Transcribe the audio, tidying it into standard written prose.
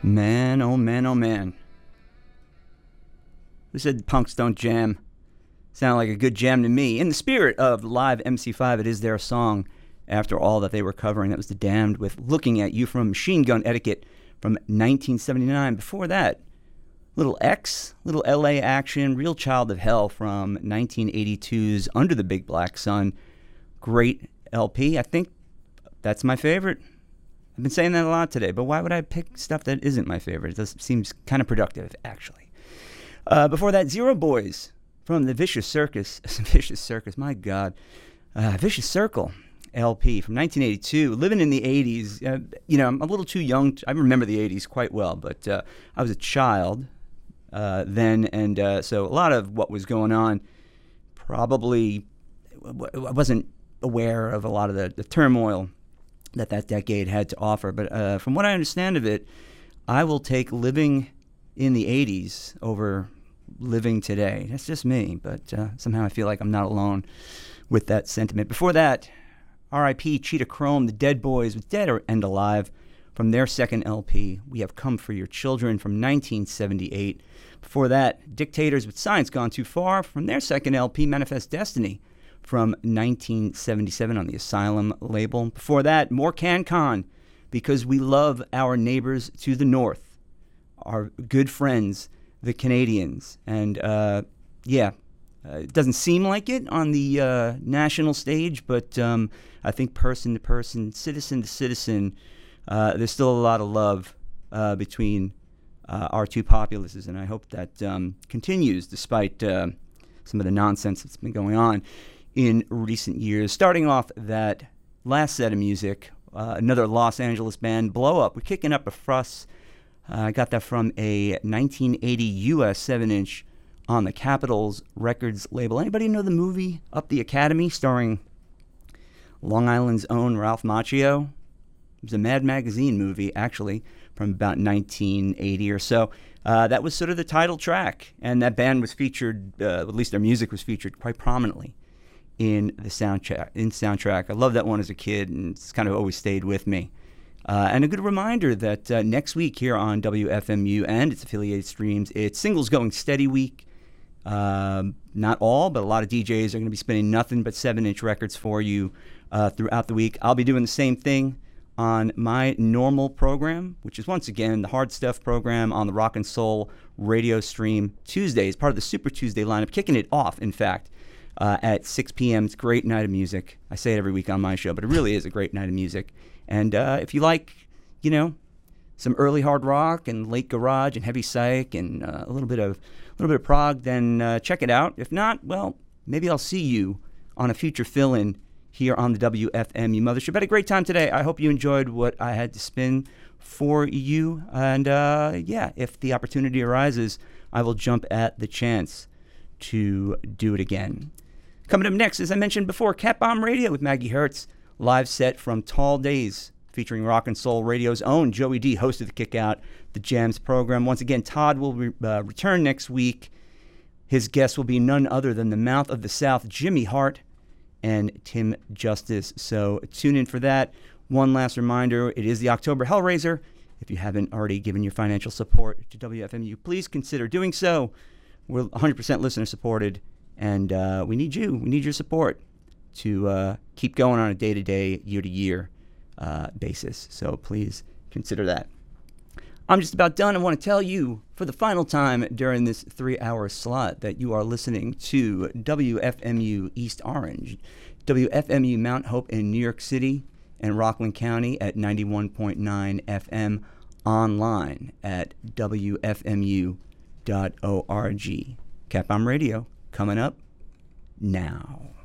Man, oh man, oh man. Who said punks don't jam? Sounded like a good jam to me. In the spirit of Live MC5, it is their song, after all, that they were covering. That was The Damned with Looking at You from Machine Gun Etiquette from 1979. Before that, Little X, Little LA Action, Real Child of Hell from 1982's Under the Big Black Sun. Great LP. I think that's my favorite. I've been saying that a lot today, but why would I pick stuff that isn't my favorite? It seems kind of productive, actually. Before that, Zero Boys from the Vicious Circus. Vicious Circus, my God. Vicious Circle LP from 1982. Living in the 80s. I'm a little too young. I remember the 80s quite well, but I was a child then, and so a lot of what was going on probably I wasn't aware of a lot of the turmoil that decade had to offer. But from what I understand of it, I will take living in the 80s over living today. That's just me, but somehow I feel like I'm not alone with that sentiment. Before that, R.I.P. Cheetah Chrome, the Dead Boys with Dead and Alive from their second LP, We Have Come for Your Children from 1978. Before that, Dictators with Science Gone Too Far from their second LP, Manifest Destiny, from 1977 on the Asylum label. Before that, more CanCon, Because We Love Our Neighbors to the North, our good friends, the Canadians. And it doesn't seem like it on the national stage, but I think person to person, citizen to citizen, there's still a lot of love between our two populaces, and I hope that continues despite some of the nonsense that's been going on in recent years. Starting off that last set of music, another Los Angeles band, Blow Up. We're kicking up a fuss. I got that from a 1980 U.S. 7-inch on the Capitals Records label. Anybody know the movie Up the Academy, starring Long Island's own Ralph Macchio? It was a Mad Magazine movie, actually, from about 1980 or so. That was sort of the title track, and that band was featured, at least their music was featured quite prominently in the soundtrack. I loved that one as a kid, and it's kind of always stayed with me. And a good reminder that next week here on WFMU and its affiliated streams, it's Singles Going Steady week. Not all, but a lot of DJs are going to be spinning nothing but 7-inch records for you throughout the week. I'll be doing the same thing on my normal program, which is once again the Hard Stuff program on the Rock and Soul radio stream Tuesdays, part of the Super Tuesday lineup, kicking it off, in fact, at 6 p.m. It's a great night of music. I say it every week on my show, but it really is a great night of music. And if you like, some early hard rock and late garage and heavy psych and a little bit of prog, then check it out. If not, well, maybe I'll see you on a future fill-in here on the WFMU Mothership. Had a great time today. I hope you enjoyed what I had to spin for you. And if the opportunity arises, I will jump at the chance to do it again. Coming up next, as I mentioned before, Cat Bomb Radio with Maggie Hertz, live set from Tall Days, featuring Rock and Soul Radio's own Joey D, host of the Kick Out the Jams program. Once again, Todd will return next week. His guest will be none other than the Mouth of the South, Jimmy Hart, and Tim Justice. So tune in for that. One last reminder, it is the October Hellraiser. If you haven't already given your financial support to WFMU, please consider doing so. We're 100% listener supported, and we need you. We need your support to keep going on a day-to-day, year-to-year basis. So please consider that. I'm just about done. I want to tell you for the final time during this 3-hour slot that you are listening to WFMU East Orange, WFMU Mount Hope in New York City and Rockland County at 91.9 FM, online at WFMU.org. Cat Bomb Radio coming up now.